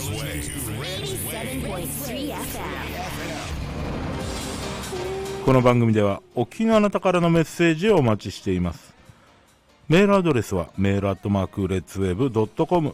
この番組ではお聞きのあなたからのメッセージをお待ちしています。メールアドレスはメール@redswave.com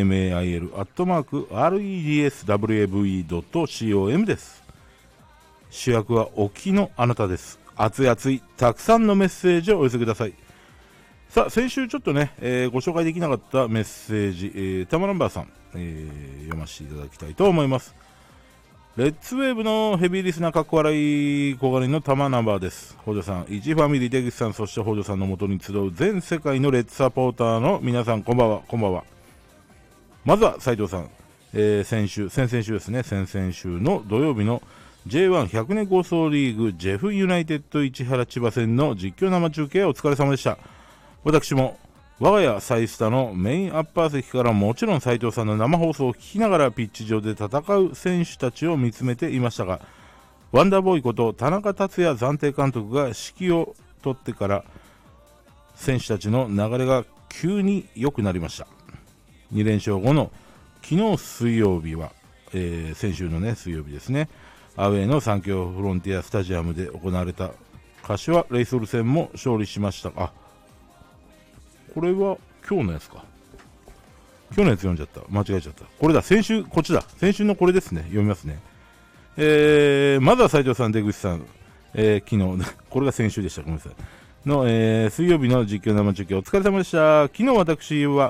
mail@redswave.com です。主役はお聞きのあなたです。熱い熱いたくさんのメッセージをお寄せください。さあ、先週ちょっとね、ご紹介できなかったメッセージ、タマナンバーさん、読ませていただきたいと思います。レッツウェーブのヘビーリスナーかっこ笑い小金のタマナンバーです。北条さん、一ファミリー出口さん、そして北条さんの元に集う全世界のレッツサポーターの皆さん、こんばんは、こんばんは。まずは斉藤さん、先々週ですね、先々週の土曜日の J1100 年構想リーグジェフユナイテッド市原千葉戦の実況生中継お疲れ様でした。私も我が家サイスタのメインアッパー席からもちろん斉藤さんの生放送を聞きながらピッチ上で戦う選手たちを見つめていましたが、ワンダーボーイこと田中達也暫定監督が指揮を取ってから選手たちの流れが急に良くなりました。2連勝後の昨日水曜日は、先週のね水曜日ですね、アウェーの三峡フロンティアスタジアムで行われた柏レイソル戦も勝利しました。あ、これは今日のやつか。今日のやつ読んじゃった。間違えちゃった。これだ。先週、こっちだ。先週のこれですね。読みますね。まずは斉藤さん、出口さん、昨日、これが先週でした。ごめんなさい。の、水曜日の実況生中継お疲れ様でした。昨日私は